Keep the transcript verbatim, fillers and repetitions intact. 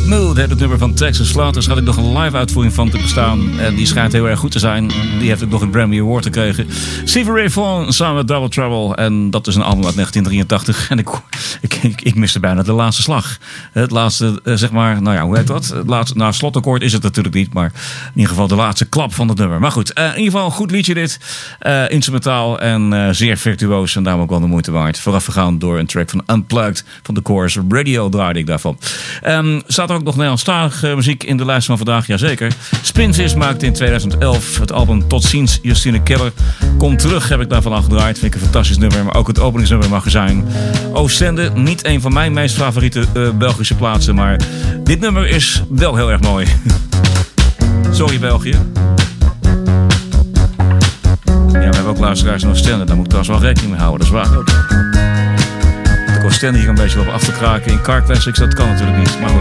Mood, het nummer van Texas Slaughters. Had ik nog een live uitvoering van te bestaan. En die schijnt heel erg goed te zijn. Die heeft ook nog een Grammy Award gekregen. Stevie Ray Vaughan samen met Double Trouble. En dat is een album uit negentien drieëntachtig. En ik, ik, ik, ik miste bijna de laatste slag. Het laatste, zeg maar, nou ja, hoe heet dat? Het laatste, nou, slotakkoord is het natuurlijk niet. Maar in ieder geval de laatste klap van het nummer. Maar goed, uh, in ieder geval een goed liedje dit. Uh, instrumentaal en uh, zeer virtuoos. En daarom ook wel de moeite waard. Voorafgegaan door een track van Unplugged van de Chorus Radio draaide ik daarvan. Um, staat er ook nog Nederlandstalige muziek in de lijst van vandaag? Jazeker. Spinvis maakte in tweeduizend elf het album Tot ziens, Justine Keller. Kom terug heb ik daarvan afgedraaid. Vind ik een fantastisch nummer, maar ook het openingsnummer mag er zijn. Oostende, niet een van mijn meest favoriete uh, Belgische plaatsen, maar dit nummer is wel heel erg mooi. Sorry België. Ja, we hebben ook luisteraars in Oostende, daar moet ik trouwens wel rekening mee houden, dat is waar ook. De Oostende hier een beetje op af te kraken in Car Classics, dat kan natuurlijk niet, maar goed.